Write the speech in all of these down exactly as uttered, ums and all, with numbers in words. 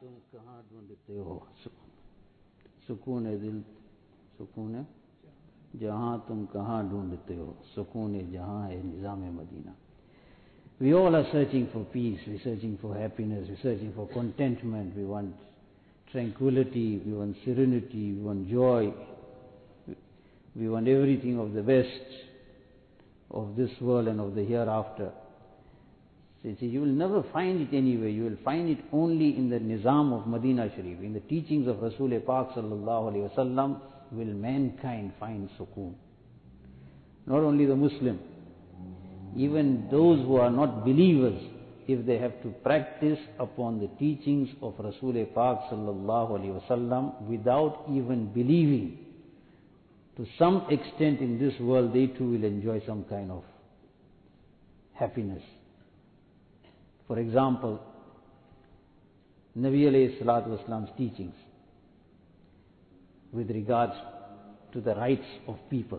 तुम कहाँ ढूंढते हो सुकून दिल सुकून जहाँ तुम कहाँ ढूंढते हो सुकून जहाँ है निज़ाम Medina. We all are searching for peace, we're searching for happiness, we're searching for contentment, we want tranquility, we want serenity, we want joy, we want everything of the best of this world and of the hereafter. So you will never find it anywhere, you will find it only in the Nizam of Medina Sharif, in the teachings of Rasul Pak sallallahu alayhi wa sallam will mankind find sukoon. Not only the Muslim, even those who are not believers, if they have to practice upon the teachings of Rasul Pak sallallahu alayhi wa sallam without even believing, to some extent in this world they too will enjoy some kind of happiness. For example, Nabi alayhi salatu wasalam's teachings with regards to the rights of people.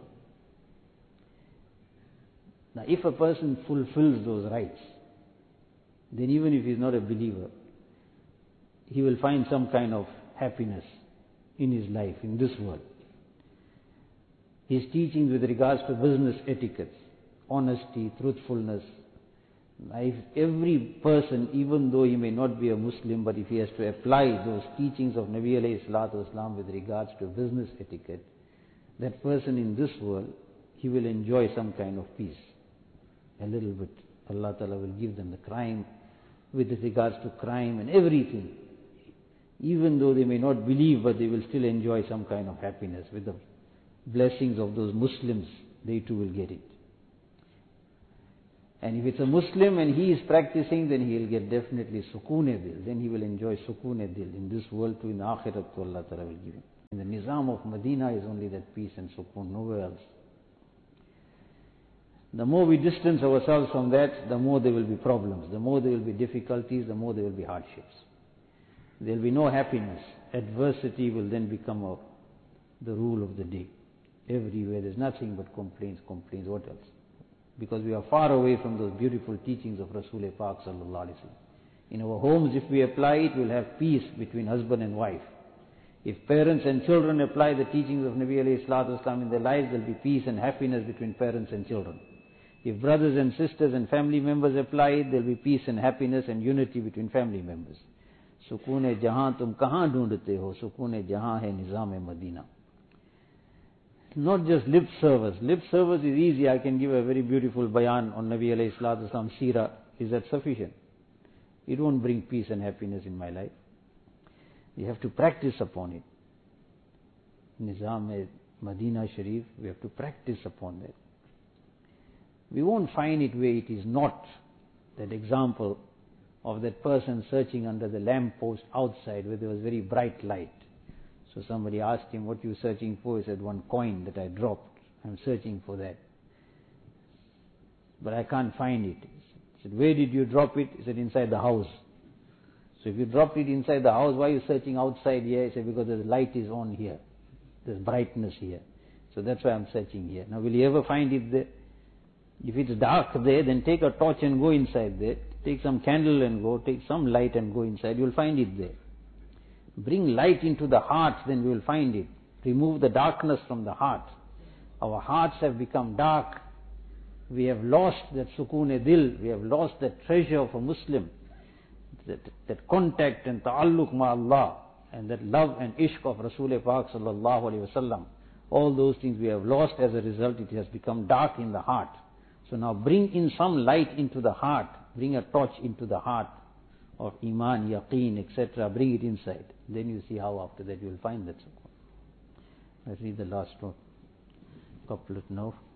Now, if a person fulfills those rights, then even if he is not a believer, he will find some kind of happiness in his life, in this world. His teachings with regards to business etiquette, honesty, truthfulness. Now, if every person, even though he may not be a Muslim, but if he has to apply those teachings of Nabi alayhi salatu wasalam with regards to business etiquette, that person in this world, he will enjoy some kind of peace. A little bit. Allah Ta'ala will give them the crime, with regards to crime and everything. Even though they may not believe, but they will still enjoy some kind of happiness. With the blessings of those Muslims, they too will get it. And if it's a Muslim and he is practicing, then he will get definitely sukoon dil. Then he will enjoy sukoon dil in this world too, in the akhirat too Allah Ta'ala will give him. In the Nizam of Medina is only that peace and sukoon, nowhere else. The more we distance ourselves from that, the more there will be problems, the more there will be difficulties, the more there will be hardships. There will be no happiness. Adversity will then become a, the rule of the day. Everywhere there's nothing but complaints, complaints, what else? Because we are far away from those beautiful teachings of Rasul Pak sallallahu alayhi wa sallam. In our homes, if we apply it, we'll have peace between husband and wife. If parents and children apply the teachings of Nabi alayhi salatu wasalam in their lives, there'll be peace and happiness between parents and children. If brothers and sisters and family members apply it, there'll be peace and happiness and unity between family members. Sukoon jahan tum kahan dhoondte ho, sukoon jahan hai nizam Medina. Not just lip service. Lip service is easy. I can give a very beautiful bayan on Nabi alayhi salatu wasalam seerah. Is that sufficient? It won't bring peace and happiness in my life. You have to practice upon it. Nizam Medina Sharif, we have to practice upon that. We won't find it where it is not. That example of that person searching under the lamp post outside where there was very bright light. So somebody asked him, what are you searching for? He said, one coin that I dropped. I'm searching for that. But I can't find it. He said, where did you drop it? He said, inside the house. So if you dropped it inside the house, why are you searching outside here? He said, because the light is on here. There's brightness here. So that's why I'm searching here. Now will you ever find it there? If it's dark there, then take a torch and go inside there. Take some candle and go. Take some light and go inside. You'll find it there. Bring light into the heart, then we will find it. Remove the darkness from the heart. Our hearts have become dark. We have lost that sukoon dil. We have lost that treasure of a Muslim. That, that contact and ta'alluq ma Allah. And that love and ishq of Rasul Pak sallallahu alayhi wa sallam. All those things we have lost. As a result, it has become dark in the heart. So now bring in some light into the heart. Bring a torch into the heart of iman, yaqeen, et cetera. Bring it inside. Then you see how after that you will find that sukoon. Let's read the last one. Couplet now.